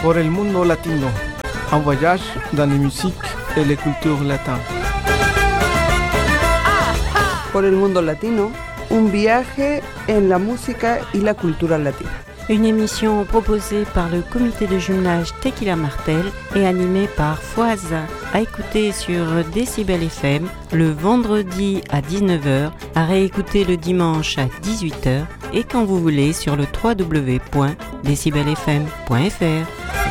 Por el mundo latino, un voyage dans les musiques et les cultures latines. Por el mundo latino, un viaje en la música y la cultura latina. Une émission proposée par le comité de jumelage Tequila Martel et animée par Foise, à écouter sur Décibel FM le vendredi à 19h, à réécouter le dimanche à 18h et quand vous voulez sur le www.decibelfm.fr.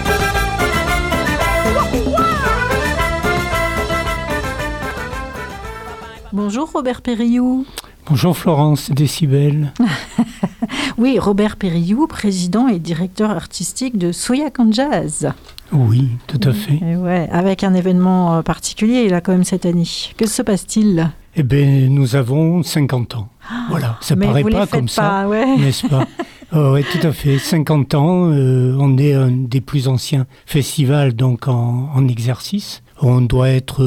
Bonjour Robert Périllou. Bonjour Florence Décibel. Oui, Robert Périllou, président et directeur artistique de Souillac en Jazz. Oui, tout à fait. Et ouais, avec un événement particulier là quand même cette année. Que se passe-t-il ? Eh bien, nous avons 50 ans. Voilà, ça mais paraît vous pas les comme faites pas, ça, ouais. n'est-ce pas ? Oui, tout à fait. 50 ans, on est un des plus anciens festivals donc en exercice. On doit être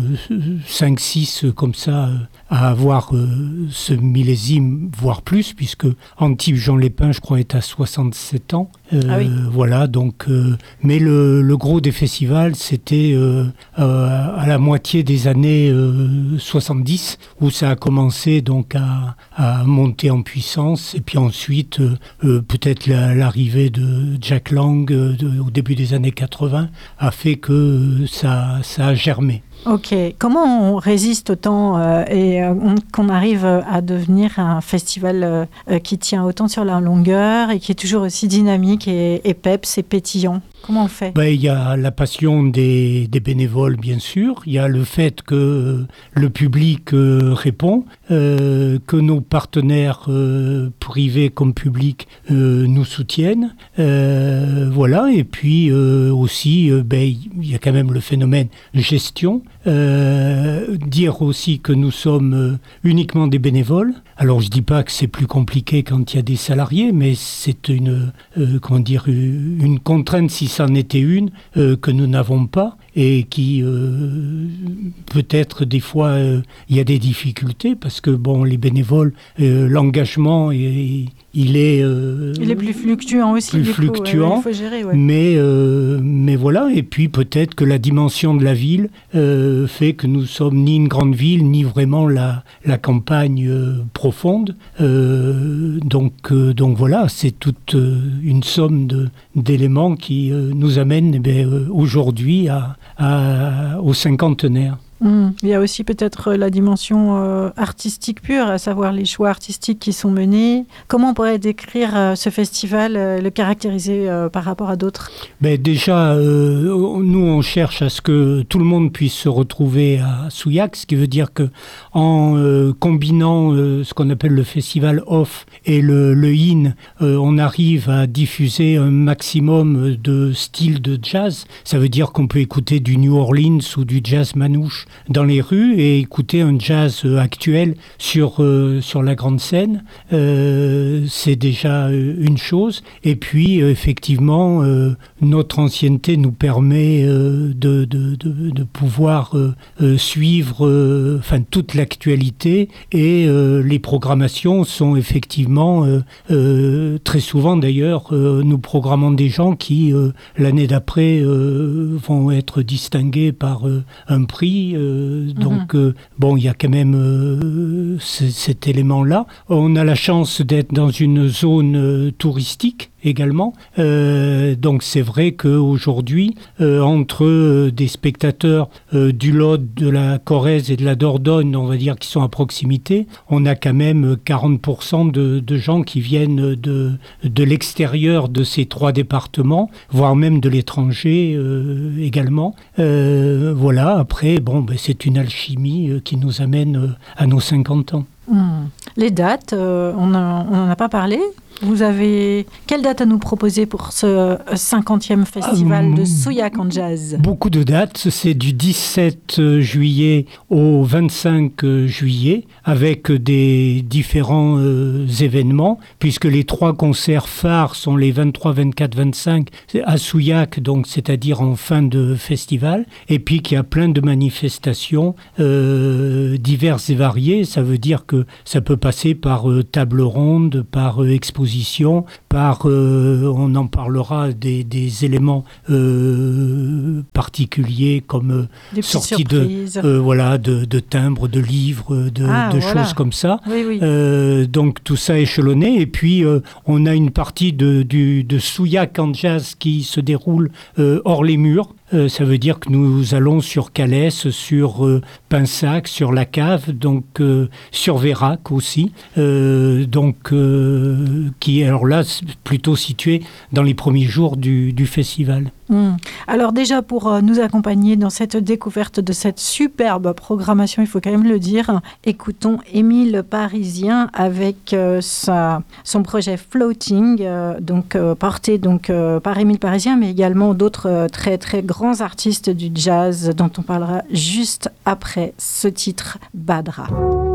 5-6 comme ça à avoir ce millésime, voire plus, puisque Antibes Jean Lépin, je crois, est à 67 ans. Ah oui. Voilà, donc, mais le gros des festivals, c'était à la moitié des années 70, où ça a commencé donc à monter en puissance. Et puis ensuite, peut-être l'arrivée de Jack Lang au début des années 80 a fait que ça a germé. Ok, comment on résiste au temps et qu'on arrive à devenir un festival qui tient autant sur la longueur et qui est toujours aussi dynamique et peps et pétillant ? Comment on fait ? Il y a la passion des bénévoles, bien sûr. Il y a le fait que le public répond, que nos partenaires privés comme publics nous soutiennent. Voilà. Et puis aussi, il y a quand même le phénomène gestion. Dire aussi que nous sommes uniquement des bénévoles. Alors je dis pas que c'est plus compliqué quand il y a des salariés, mais c'est une contrainte, si c'en était une, que nous n'avons pas et qui peut-être des fois il y a des difficultés parce que les bénévoles, l'engagement il est plus fluctuant aussi. Plus fluctuant, il faut gérer, ouais. Mais voilà, et puis peut-être que la dimension de la ville fait que nous sommes ni une grande ville, ni vraiment la campagne profonde. Donc voilà, c'est toute une somme d'éléments qui nous amènent aujourd'hui au cinquantenaire. Il y a aussi peut-être la dimension artistique pure, à savoir les choix artistiques qui sont menés. Comment on pourrait décrire ce festival, le caractériser par rapport à d'autres ? Déjà, nous on cherche à ce que tout le monde puisse se retrouver à Souillac, ce qui veut dire que en combinant ce qu'on appelle le festival off et le in, on arrive à diffuser un maximum de styles de jazz. Ça veut dire qu'on peut écouter du New Orleans ou du jazz manouche dans les rues et écouter un jazz actuel sur la grande scène. C'est déjà une chose. Et puis, effectivement, notre ancienneté nous permet de pouvoir suivre toute l'actualité et les programmations sont effectivement, très souvent d'ailleurs, nous programmons des gens qui, l'année d'après, vont être distingués par un prix. Donc, il y a quand même cet élément-là. On a la chance d'être dans une zone touristique également. Donc, c'est vrai qu'aujourd'hui, entre des spectateurs du Lot, de la Corrèze et de la Dordogne, on va dire, qui sont à proximité, on a quand même 40% de gens qui viennent de l'extérieur de ces 3 départements, voire même de l'étranger également. Voilà, après, c'est une alchimie qui nous amène à nos 50 ans. Les dates, on n'en a pas parlé. Vous avez quelle date à nous proposer pour ce 50e festival de Souillac en Jazz ? Beaucoup de dates, c'est du 17 juillet au 25 juillet, avec des différents événements, puisque les 3 concerts phares sont les 23, 24, 25 à Souillac, donc c'est-à-dire en fin de festival, et puis qu'il y a plein de manifestations diverses et variées. Ça veut dire que ça peut passer par table ronde, par exposition composition par, on en parlera, des éléments particuliers comme sortie de timbres, de livres, de choses comme ça. Oui. Donc tout ça échelonné. Et puis on a une partie de Souillac en jazz qui se déroule hors les murs. Ça veut dire que nous allons sur Calès, sur Pinsac, sur La Cave, donc sur Vérac aussi, qui est alors là plutôt situé dans les premiers jours du festival. Alors déjà, pour nous accompagner dans cette découverte de cette superbe programmation, il faut quand même le dire, écoutons Émile Parisien avec son projet Floating, porté par Émile Parisien, mais également d'autres très très grands artistes du jazz dont on parlera juste après ce titre, Badra.